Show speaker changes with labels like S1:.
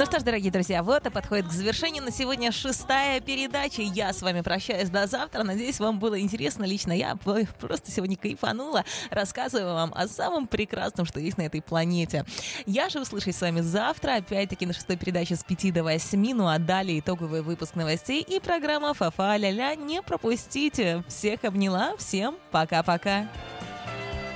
S1: что ж, дорогие друзья, вот и подходит к завершению на сегодня 6-я передача. Я с вами прощаюсь до завтра. Надеюсь, вам было интересно. Лично я просто сегодня кайфанула, рассказываю вам о самом прекрасном, что есть на этой планете. Я же услышусь с вами завтра, опять-таки на 6-й передаче с 5 до 8. Ну а далее итоговый выпуск новостей и программа «Фа-фа ля-ля». Не пропустите. Всех обняла. Всем пока-пока.